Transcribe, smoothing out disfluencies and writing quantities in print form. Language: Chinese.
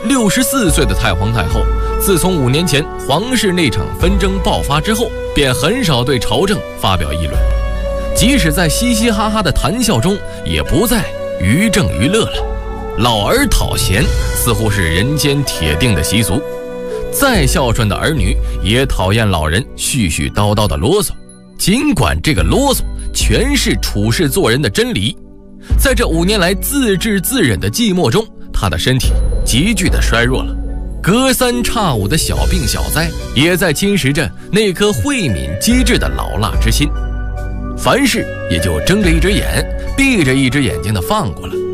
64岁的太皇太后，自从5年前皇室那场纷争爆发之后，便很少对朝政发表议论，即使在嘻嘻哈哈的谈笑中，也不再娱政娱乐了。老儿讨嫌似乎是人间铁定的习俗，再孝顺的儿女也讨厌老人絮絮叨叨的啰嗦，尽管这个啰嗦全是处事做人的真理。在这5年来自制自忍的寂寞中，他的身体急剧的衰弱了，隔三差五的小病小灾也在侵蚀着那颗慧敏机智的老辣之心，凡事也就睁着一只眼闭着一只眼睛的放过了。